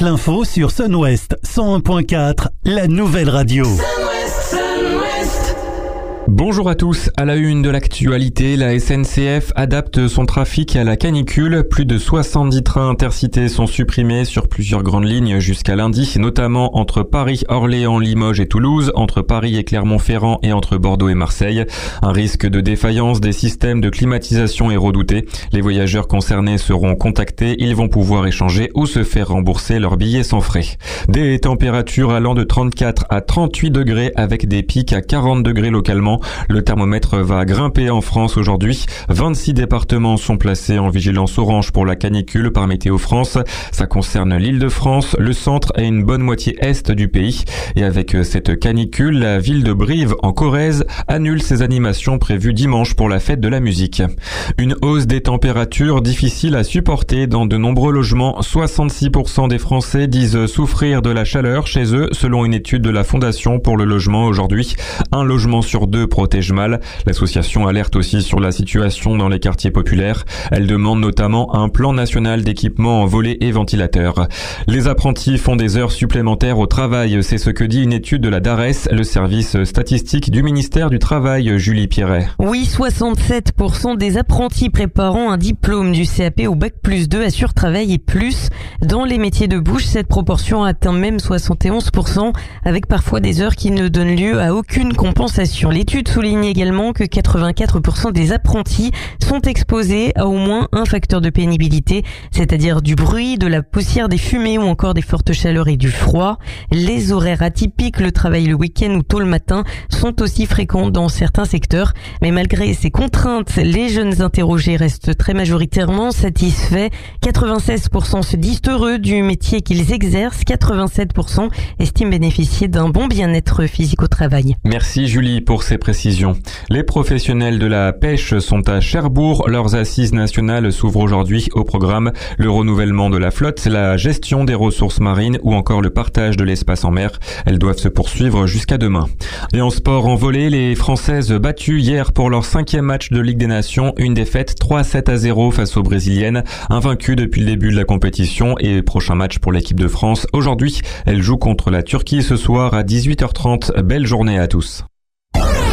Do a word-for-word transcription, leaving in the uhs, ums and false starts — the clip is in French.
l'info sur Sun-Ouest cent un point quatre, la nouvelle radio. Sun-Ouest, Sun-Ouest. Bonjour à tous, à la une de l'actualité, la S N C F adapte son trafic à la canicule. Plus de soixante-dix trains intercités sont supprimés sur plusieurs grandes lignes jusqu'à lundi, notamment entre Paris, Orléans, Limoges et Toulouse, entre Paris et Clermont-Ferrand et entre Bordeaux et Marseille. Un risque de défaillance des systèmes de climatisation est redouté. Les voyageurs concernés seront contactés, ils vont pouvoir échanger ou se faire rembourser leurs billets sans frais. Des températures allant de trente-quatre à trente-huit degrés avec des pics à quarante degrés localement. Le thermomètre va grimper en France aujourd'hui. vingt-six départements sont placés en vigilance orange pour la canicule par Météo France. Ça concerne l'Île-de-France, le centre et une bonne moitié est du pays. Et avec cette canicule, la ville de Brive en Corrèze annule ses animations prévues dimanche pour la fête de la musique. Une hausse des températures difficile à supporter dans de nombreux logements. soixante-six pour cent des Français disent souffrir de la chaleur chez eux, selon une étude de la Fondation pour le logement aujourd'hui. Un logement sur deux protège mal. L'association alerte aussi sur la situation dans les quartiers populaires. Elle demande notamment un plan national d'équipement en volets et ventilateurs. Les apprentis font des heures supplémentaires au travail. C'est ce que dit une étude de la DARES, le service statistique du ministère du Travail. Julie Pierret. Oui, soixante-sept pour cent des apprentis préparant un diplôme du C A P au bac plus deux assurent travail et plus. Dans les métiers de bouche, cette proportion atteint même soixante et onze pour cent, avec parfois des heures qui ne donnent lieu à aucune compensation. L'étude souligne également que quatre-vingt-quatre pour cent des apprentis sont exposés à au moins un facteur de pénibilité, c'est-à-dire du bruit, de la poussière, des fumées ou encore des fortes chaleurs et du froid. Les horaires atypiques, le travail le week-end ou tôt le matin sont aussi fréquents dans certains secteurs. Mais malgré ces contraintes, les jeunes interrogés restent très majoritairement satisfaits. quatre-vingt-seize pour cent se disent heureux du métier qu'ils exercent. quatre-vingt-sept pour cent estiment bénéficier d'un bon bien-être physique au travail. Merci Julie pour ces précisions. Les professionnels de la pêche sont à Cherbourg. Leurs assises nationales s'ouvrent aujourd'hui. Au programme, le renouvellement de la flotte, la gestion des ressources marines ou encore le partage de l'espace en mer. Elles doivent se poursuivre jusqu'à demain. Et en sport, en volley, les Françaises battues hier pour leur cinquième match de Ligue des Nations. Une défaite trois à sept à zéro face aux Brésiliennes, invaincues depuis le début de la compétition. Et prochain match pour l'équipe de France. Aujourd'hui, elle joue contre la Turquie ce soir à dix-huit heures trente. Belle journée à tous.